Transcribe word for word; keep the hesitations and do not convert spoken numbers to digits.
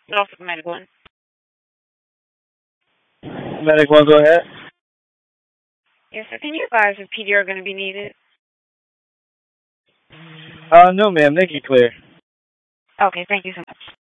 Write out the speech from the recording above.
Off Medic One. Medic one, go ahead. Yes, sir. Can you advise if P D are going to be needed? Uh, no, ma'am. Thank you, clear. Okay, thank you so much.